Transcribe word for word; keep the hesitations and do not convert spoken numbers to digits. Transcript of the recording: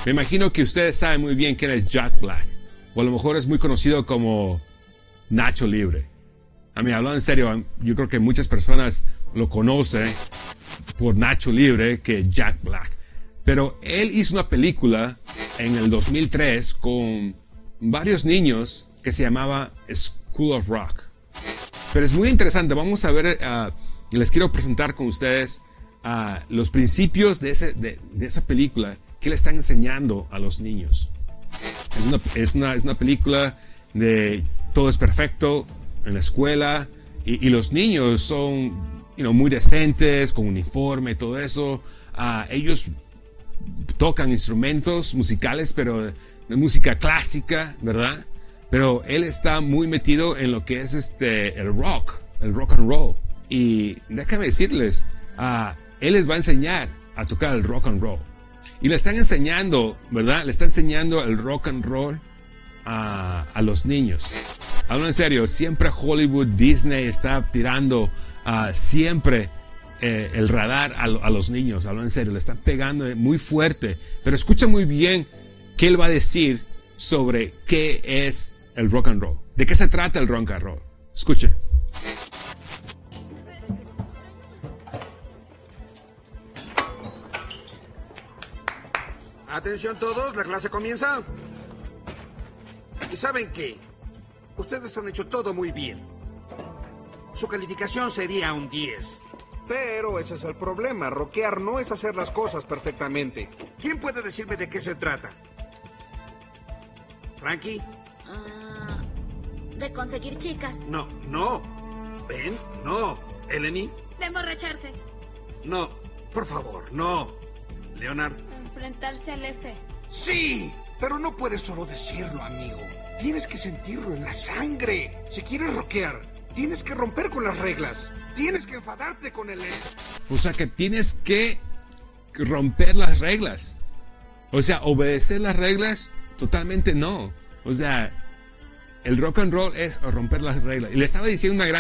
Me imagino que ustedes saben muy bien quién es Jack Black, o a lo mejor es muy conocido como Nacho Libre. A mí, hablando en serio, yo creo que muchas personas lo conocen por Nacho Libre que Jack Black. Pero él hizo una película en el dos mil tres con varios niños que se llamaba School of Rock. Pero es muy interesante. Vamos a ver, uh, les quiero presentar con ustedes uh, los principios de, ese, de, de esa película que le están enseñando a los niños. Es una, es una, es una película de todo es perfecto en la escuela y, y los niños son you know, muy decentes, con uniforme y todo eso. Uh, ellos tocan instrumentos musicales, pero de, de música clásica, ¿verdad? Pero él está muy metido en lo que es este, el rock, el rock and roll. Y déjame decirles, uh, él les va a enseñar a tocar el rock and roll. Y le están enseñando, ¿verdad? Le está enseñando el rock and roll a, a los niños. Hablando en serio, siempre Hollywood, Disney está tirando uh, siempre eh, el radar a, a los niños. Hablando en serio, le están pegando muy fuerte. Pero escucha muy bien qué él va a decir sobre qué es el rock and roll. ¿De qué se trata el rock and roll? Escuchen. Atención todos, la clase comienza. ¿Y saben qué? Ustedes han hecho todo muy bien. Su calificación sería un diez. Pero ese es el problema. Rockear no es hacer las cosas perfectamente. ¿Quién puede decirme de qué se trata? ¿Frankie? Uh, de conseguir chicas. No, no. ¿Ben? No. ¿Eleni? De emborracharse. No. Por favor, no. ¿Leonard? Enfrentarse al F. ¡Sí! Pero no puedes solo decirlo, amigo. Tienes que sentirlo en la sangre. Si quieres rockear, tienes que romper con las reglas. Tienes que enfadarte con el F. O sea que tienes que romper las reglas. O sea, obedecer las reglas, totalmente no. O sea, el rock and roll es romper las reglas. Y le estaba diciendo una gran